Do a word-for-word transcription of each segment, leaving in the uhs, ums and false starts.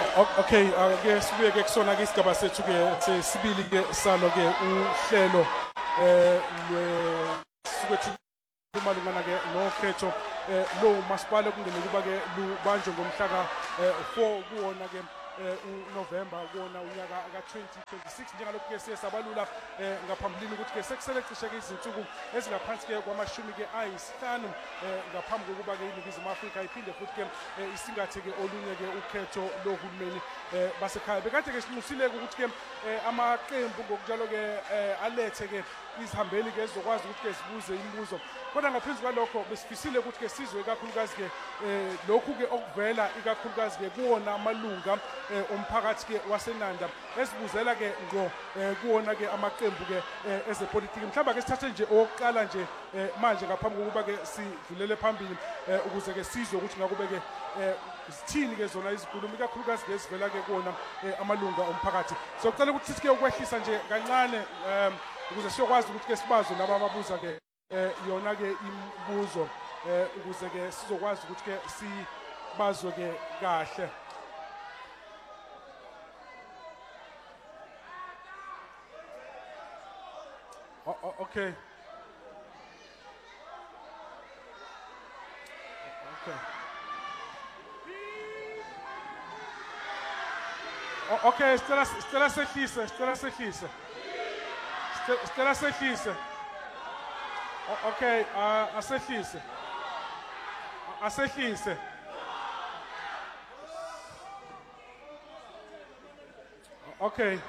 Okay, ake sibuye ke kusona ke isigaba sethu ke sesibili ke salo ke uhlelo eh lwesukethu kumalungana ke nokhetho lo masipala kungene kuba ke lubanjwe ngomhla ka four kuwona ke uNovember kuwona unyaka ka twenty twenty-six njengalokho ke siyabalula ngaphambilini ukuthi ke sekusele cishe ke izinsuku ezingaphansi ke kwamashumi ke ayisihlanu ngaphambi kokuba ke iNingizimu Afrika iphinde futhi ke isingathe ke olunye ke ukhetho lohulumeni basekhaya. Bekade ke sinqusile ukuthi ke amaqembu ngokunjalo ke alethe ke izihambeli ke ezokwazi ukuthi ke sibuze imibuzo. Kodwa ngaphezu kwalokho besifisile ukuthi ke sizwe kakhulukazi ke lokhu ke okuvela ikakhulukazi ke kuwona amalunga umphakathi ke waseNanda esibuzela ke ngo kuwona ke amaqembu ke ezepolitiki. Mhlawumbe ke sithathe nje oqala nje manje ngaphambi kokuba ke sidlulele phambili ukuze ke sizwe ukuthi ngakube ke sithini ke zona izikhulumi ikakhulukazi ke sivela ke kuwona amalunga omphakathi. Sokucela ukuthi sithi ke ukwehlisa nje kancane ukuze siyokwazi ukuthi ke sibazo laba ababuza ke yona ke imibuzo ukuze ke sizokwazi ukuthi ke sibazwe ke kahle. Okay. Okay. Okay, Stella Stella sehlise, Stella sehlise. Stella sehlise. Okay, uh asehlise. Asehlise. Okay.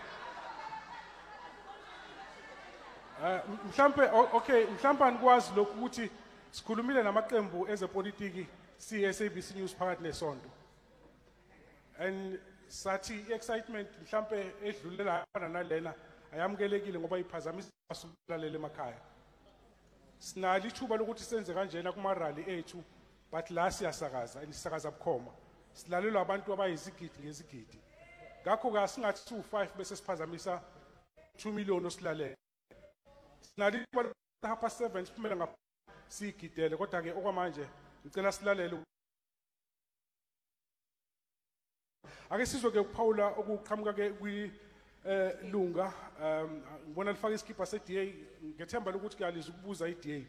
Uh mhlambe okay, mhlamba anikwazi lokhu ukuthi sikhulumile namaqembu ezepolitiki C S A B C News phakathi nesonto. And sathi excitement mhlambe edlulela nalena ayamukelekile ngoba iphazamisa asulalele emakhaya. Sinali ithuba lokuthi senze kanjena kuma rally ethu but la siyasakaza nisakaza bukhoma. Silalelwa abantu abayizigidi ngezigidi. Ngakho ka singathi two five bese siphazamisa two million osilalele. Sinali half past seven siphumela ngapha sigidele kodwa ke okwamanje ngicela silalele. Ake sizwe ke uPaula okuqhamuka ke kwi lunga um ngibona lifaka isikipha se D A ngethemba lokuthi kuyaliza ukubuza i D A.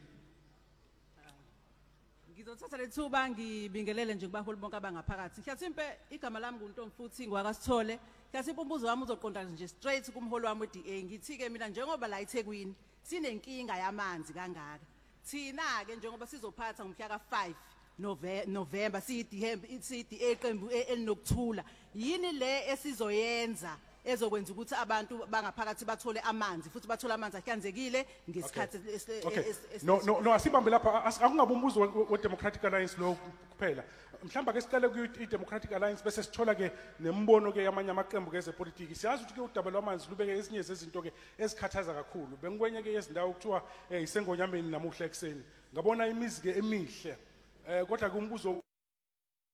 Ngizothatha lethuba ngibingelele nje kubaholi bonke abangaphakathi. Hlasimpe igama lami nguNtomfuthi ngwakasithole. Hlasimpe umbuzo wami uzoqonda nje straight kumholi wami we D A. Ngithi ke mina njengoba la eThekwini sinenkinga yamanzi kangaka. Thina ke njengoba sizophatha ngomhla ka five November si D A iqembu elinokuthula. Yini le esizoyenza ezokwenza ukuthi abantu bangaphakathi bathole amanzi futhi bathole amanzi ahlanzekile ngesikhathi no no no asibambe lapha akungabe umbuzo we Democratic Alliance lo kuphela. Mhlamba ke siqale ku Democratic Alliance bese sithola ke nembono ke yamanye amaqembu ke ezepolitiki. Siyazi ukuthi ke udaba lwamanzi lube ke ezinye zezinto ke ezikhathaza kakhulu. Bengikwenye ke ezindawo kuthiwa isengonyameni namuhla ekseni. Ngabona imizi ke emihle. Eh kodwa ke umbuzo